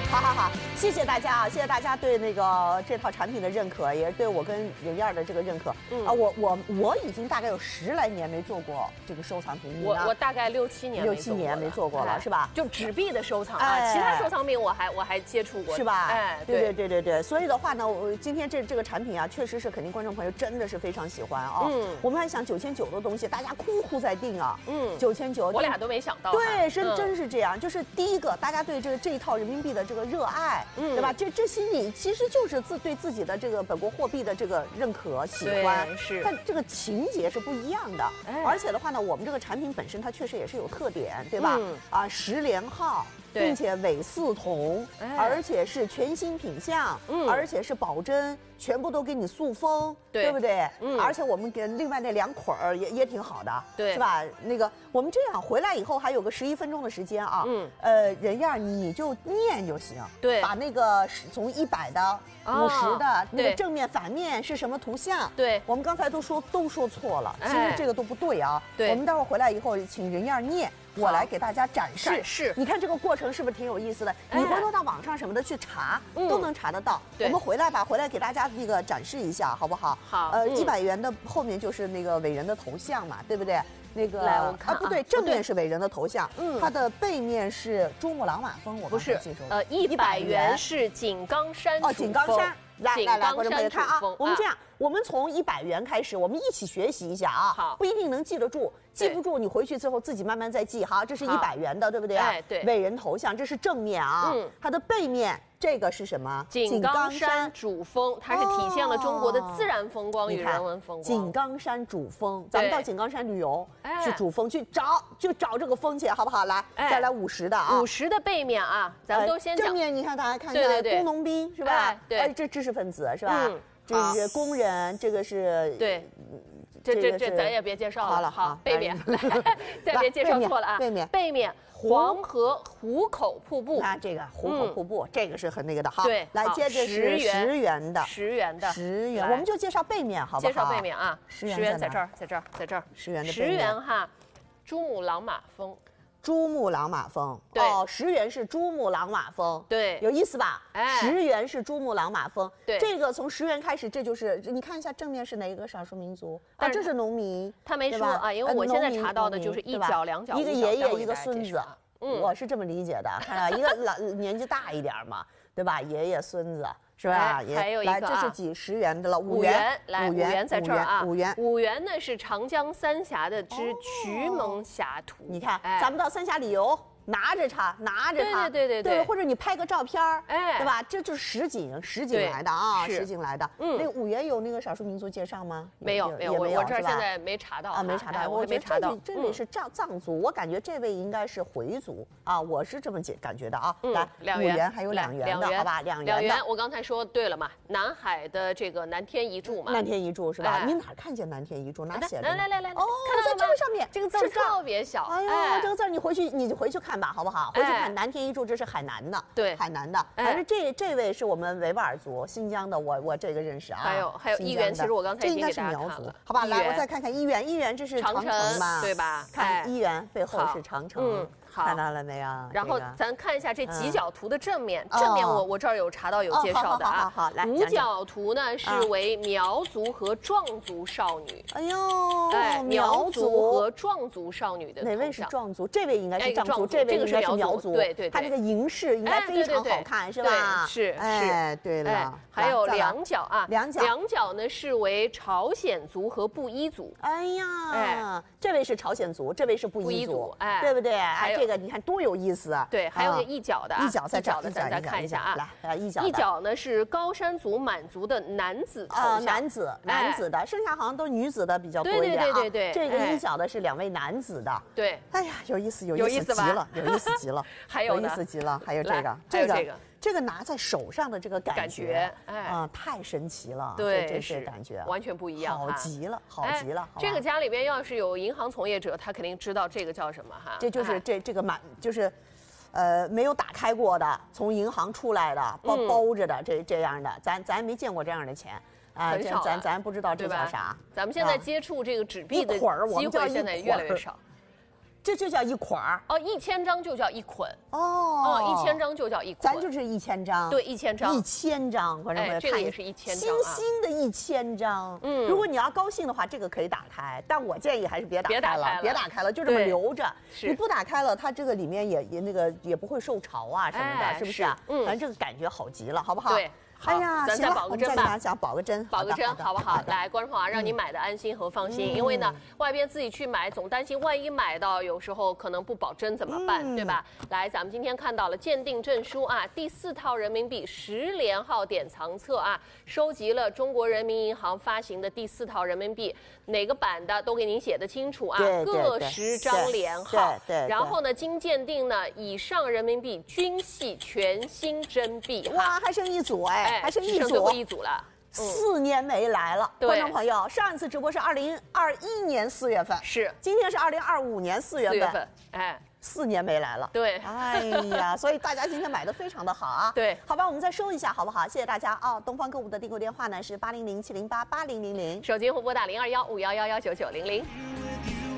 好好好，谢谢大家啊！谢谢大家对那个这套产品的认可，也是对我跟人燕的这个认可。我已经大概有10来年没做过这个收藏品。 我大概6、7年没做过了，是吧？ 就纸币的收藏啊，其他收藏品我还接触过， 是吧？ 哎， 对。所以的话呢，我今天这个产品啊，确实是肯定观众朋友真的是非常喜欢啊。我们还想9900的东西，大家哭在定啊。9900， 我俩都没想到。 对，真是这样。就是第一个，大家对这一套人民币的这个热爱，对吧？这心里其实就是对自己的这个本国货币的这个认可、喜欢， 是。 但这个情节是不一样的。而且的话呢，我们这个产品本身它确实也是有特点，对吧？10连号。并且伪4铜，而且是全新品相，而且是保真，全部都给你塑封，对不对？而且我们给另外那2捆儿也挺好的， 对， 是吧？那个我们这样回来以后还有个11分钟的时间啊，人燕你就念就行， 对， 把那个从100的、50的那个正面反面是什么图像？ 对， 我们刚才都说错了，其实这个都不对啊。 对， 我们待会儿回来以后请人燕念。我来给大家展示， 是， 你看这个过程是不是挺有意思的？你回头到网上什么的去查，都能查得到。我们回来给大家那个展示一下，好不好？ 好。 100元的后面就是那个伟人的头像嘛，对不对？那个来我看不对，正面是伟人的头像，它的背面是珠穆朗玛峰，我不是，100元是井冈山井冈山。来，观众朋友看啊，我们这样，我们从100元开始，我们一起学习一下啊。 好， 不一定能记得住，记不住你回去之后自己慢慢再记。好，这是100元的，对不对？ 哎，对。 伟人头像，这是正面啊。它的背面这个是什么？ 井冈山主峰，它是体现了中国的自然风光与人文风光。 井冈山主峰，咱们到井冈山旅游，去主峰去找这个峰去，好不好？来，再来50的啊。 50的背面啊，咱们都先讲。 正面你看，大家看一下，工农兵是吧？ 对， 这知识分子是吧？这是工人，这个是对，这咱也别介绍了。好，背面来，再别介绍错了啊。背面黄河壶口瀑布， 看这个壶口瀑布，这个是很那个的哈。 对， 来接着是10元的 ，10元， 我们就介绍背面好不好？ 介绍背面啊，10元在这儿 ，10元的 10元哈，珠穆朗玛峰。 珠穆朗玛峰， 对 ，10元是珠穆朗玛峰， 对， 有意思吧？10元是珠穆朗玛峰， 对， 这个从10元开始，这就是你看一下正面是哪一个少数民族啊？这是农民， 他没说啊，因为我现在查到的就是1角2角， 一个爷爷一个孙子，我是这么理解的，看到一个年纪大一点嘛，对吧？爷爷孙子。是吧？ 还有一个这是几10元的了 ？5元，来 5元在这儿啊 ，5 元呢是长江三峡的之衢蒙峡图。 你看，咱们到三峡旅游。拿着它， 对， 或者你拍个照片对吧？这就是实景来的啊，实景来的。那5元有那个少数民族介绍吗？ 没有，我这儿现在没查到啊，没查到， 我没查到。 这里是藏族，我感觉这位应该是回族啊，我是这么感觉的啊。来，5元还有2元的，好吧，2元的。 我刚才说对了嘛，南海的这个南天一柱嘛， 南天一柱是吧？你哪看见南天一柱？哪写的？ 来， 哦，在这个上面， 这个字特别小。 哎呦，这个字你回去看吧，好不好？回去看南天一柱，这是海南的， 对， 海南的。反正这位是我们维吾尔族，新疆的，我这个认识啊。 还有1元，其实我刚才已经给大家看了。 这应该是苗族，好吧？来，我再看看1元，1元这是长城嘛， 对吧？ 看1元背后是长城。 好， 看到了没有？ 然后咱看一下这几角图的正面，正面我这儿有查到有介绍的啊。 好，来 5角图呢是为苗族和壮族少女。 哎呦， 苗族和壮族少女的哪位是壮族？这位应该是壮族，这位应该是苗族。 对， 他这个银饰应该非常好看，是吧？ 是。 哎，对了， 还有2角啊 ，2 角呢是为朝鲜族和布依族。 哎呀，这位是朝鲜族，这位是布依族，对不对？ 还有。 这个你看多有意思啊！ 对，还有个1角的 ，1角在这， 咱再看一下啊。 来，1角。 1角呢是高山族满族的男子头像， 男子的，剩下好像都女子的比较多一点啊。 对， 这个1角的是2位男子的。 对， 哎呀，有意思极了，有意思极了， 还有意思极了，还有这个拿在手上的这个感觉，太神奇了， 对， 这是感觉完全不一样， 好极了。 这个家里边要是有银行从业者，他肯定知道这个叫什么哈。 这就是这个就是，没有打开过的，从银行出来的，包着的这样的，咱没见过这样的钱啊，咱不知道这叫啥。 咱们现在接触这个纸币的机会现在越来越少。 这就叫一捆儿哦，1000张就叫一捆哦 ，1000张就叫一捆， 咱就是1000张， 对，1000张 ，1000张，观众朋友， 这个也是1000张， 星星的1000张，如果你要高兴的话，这个可以打开，但我建议还是别打开了，别打开了，就这么留着，你不打开了，它这个里面也不会受潮啊什么的，是不是啊？反正这个感觉好极了，好不好？ 对。 哎呀， 咱再保个针吧， 想保个针， 保个针好不好？来，观众朋友，让你买的安心和放心，因为呢，外边自己去买总担心万一买到有时候可能不保真怎么办，对吧？来，咱们今天看到了鉴定证书啊，第4套人民币10连号典藏册啊，收集了中国人民银行发行的第4套人民币，哪个版的都给您写得清楚啊，各10张连号， 对， 然后呢，经鉴定呢，以上人民币均系全新真币， 哇，还剩一组哎。还剩最后一组了 ，4年没来了。观众朋友，上一次直播是2021年4月份， 是， 今天是2025年4月份， 哎 ，4年没来了。 对， 哎呀，所以大家今天买的非常的好啊。 对， 好吧，我们再收一下好不好？谢谢大家啊！东方购物的订购电话呢是800-708-8000， 手机或拨打0215111990。